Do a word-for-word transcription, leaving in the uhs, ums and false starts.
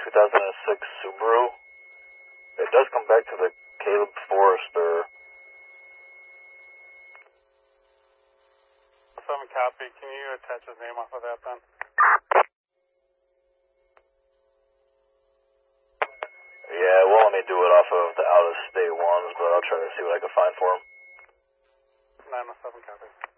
two thousand six Subaru. It does come back to the Caleb Forrester. seven copy. Can you attach his name off of that then? Yeah, well, let me do it off of the out-of-state ones, but I'll try to see what I can find for him. nine oh seven copy.